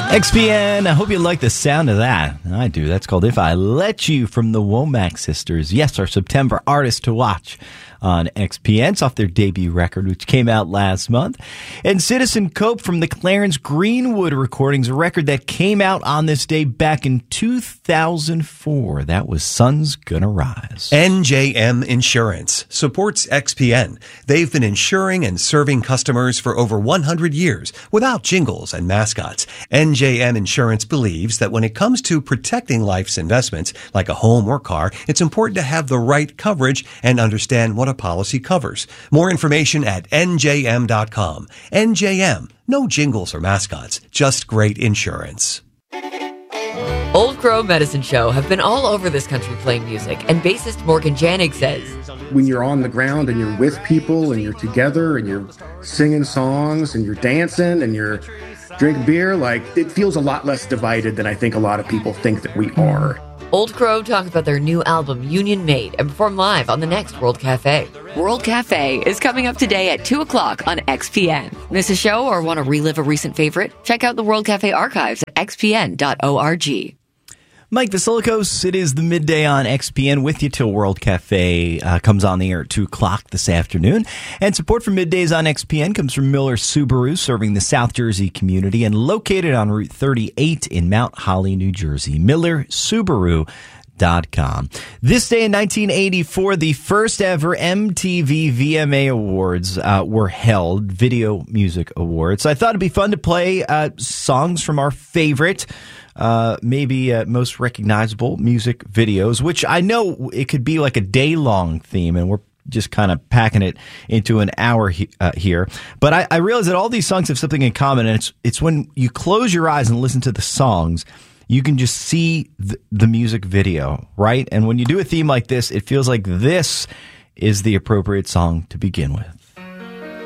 XPN, I hope you like the sound of that. I do. That's called If I Let You from the Womack Sisters. Yes, our September artist to watch on XPN. It's off their debut record, which came out last month. And Citizen Cope from the Clarence Greenwood recordings, a record that came out on this day back in 2004. That was Sun's Gonna Rise. NJM Insurance supports XPN. They've been insuring and serving customers for over 100 years without jingles and mascots. NJM Insurance believes that when it comes to protecting life's investments, like a home or car, it's important to have the right coverage and understand what a policy covers. More information at njm.com. NJM, no jingles or mascots, just great insurance. Old Crow Medicine Show have been all over this country playing music, and bassist Morgan Janig says, when you're on the ground and you're with people and you're together and you're singing songs and you're dancing and you're drinking beer, like, it feels a lot less divided than I think a lot of people think that we are. Old Crow talk about their new album, Union Made, and perform live on the next World Cafe. World Cafe is coming up today at 2 o'clock on XPN. Miss a show or want to relive a recent favorite? Check out the World Cafe archives at xpn.org. Mike Vasilikos, it is the midday on XPN with you till World Cafe comes on the air at 2 o'clock this afternoon. And support for Middays on XPN comes from Miller Subaru, serving the South Jersey community and located on Route 38 in Mount Holly, New Jersey. MillerSubaru.com. This day in 1984, the first ever MTV VMA Awards were held, Video Music Awards. So I thought it'd be fun to play songs from our favorite, maybe most recognizable music videos, which I know it could be like a day-long theme, and we're just kind of packing it into an hour here. But I realize that all these songs have something in common, and it's when you close your eyes and listen to the songs, you can just see the music video, right? And when you do a theme like this, it feels like this is the appropriate song to begin with.